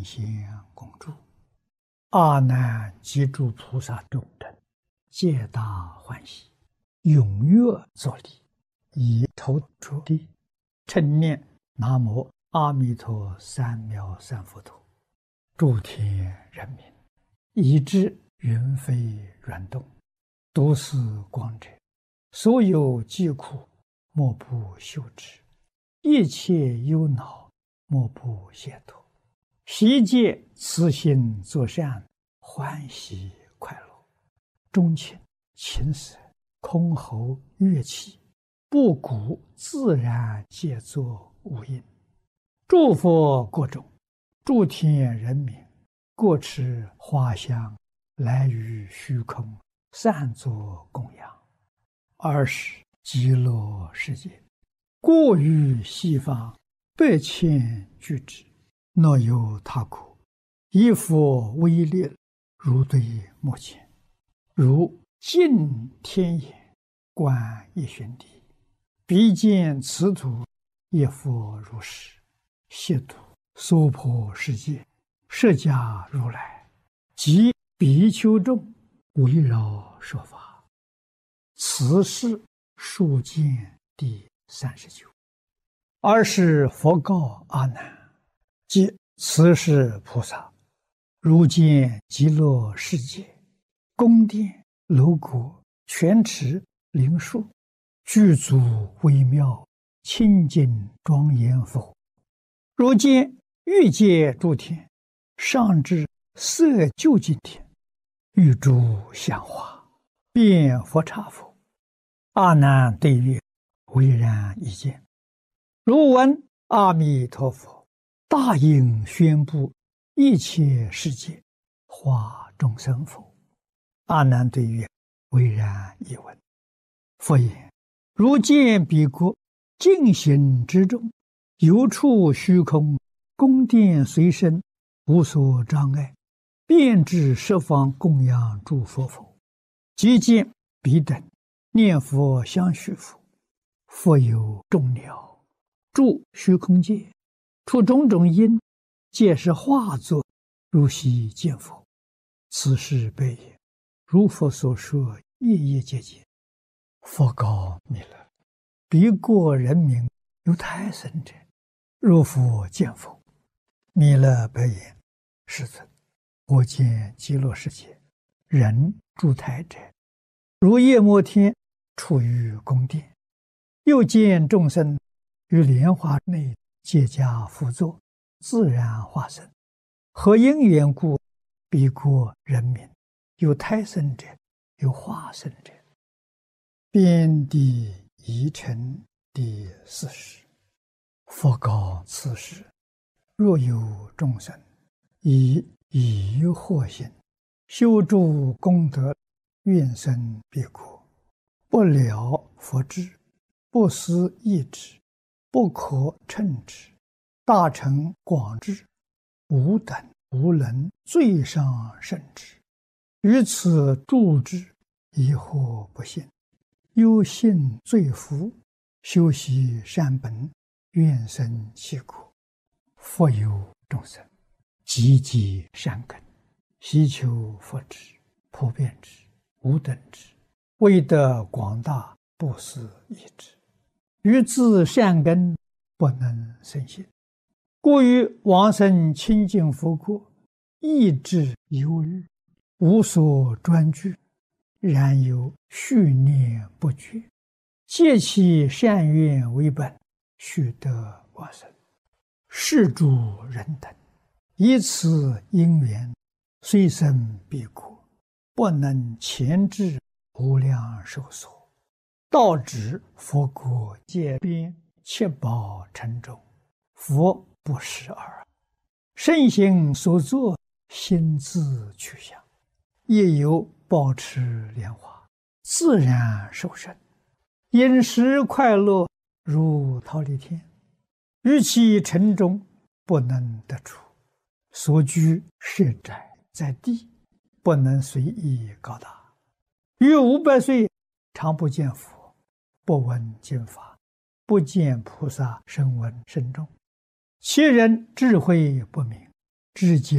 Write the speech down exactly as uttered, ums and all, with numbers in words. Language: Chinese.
圣贤共住。阿难及诸菩萨众等，皆大欢喜，踊跃作礼，以头着地，称念南无阿弥陀三藐三佛陀。诸天人民，以至云飞软动，都是光者，所有疾苦，莫不休止；一切忧恼，莫不解脱。悉皆慈心作善，欢喜快乐。钟磬、琴瑟、箜篌、乐器，不鼓自然皆作无音。诸佛国中，诸天人民，各持花香，来于虚空，散作供养。二是极乐世界，过于西方百千俱胝，若有他国，以佛威力，如对目前，如镜天眼，观一旬地，必见此土一佛如是，悉土娑婆世界，释迦如来及比丘众围绕说法。此是数见第三十九。二是佛告阿难：即此世菩萨，如见极乐世界，宫殿楼阁、泉池灵树，具足微妙，清净庄严佛。如见欲界诸天，上至色究竟天，欲诸香花，遍佛刹佛。阿难对曰：唯然一见。如闻阿弥陀佛大应宣布一切世界，化众生否？阿难对曰：唯然一闻。佛言：如见彼国净行之中，有处虚空，宫殿随身，无所障碍，遍至十方供养诸佛否？即见彼等念佛相续佛，佛有众鸟住虚空界，出种种因，皆是化作，如昔见佛。此事悲也。如佛所说，夜夜皆见。佛告弥勒：彼国人民有胎生者，如复见佛。弥勒白言：世尊，我见极乐世界人住胎者，如夜摩天处于宫殿，又见众生于莲花内皆加辅佐，自然化身。何因缘故？彼国人民有胎生者，有化身者。遍地遗尘第四十。佛告此时：若有众生以疑惑心修诸功德，愿生彼国，不了佛智，不思议之，不可称之，大乘广智，无等无能，最上甚至。于此住之，疑惑不信，忧信罪福，修习善本，愿生其国。佛有众生，积积善根，希求佛智，普遍之，无等之，为得广大，不思议之。于自善根不能生信，故于往生清净佛国，意志忧虑，无所专具，然有续念不绝，借其善愿为本，须得往生。是诸人等以此因缘，虽生彼国，不能前至无量寿所，到指佛国界边，七宝城中，佛不识耳。圣行所作，心自去向，亦有保持莲花，自然受生，饮食快乐，如忉利天。于其城中不能得出，所居设宅在地，不能随意高大。于五百岁常不见佛，不闻经法，不见菩萨声闻声众。其人智慧不明， 至今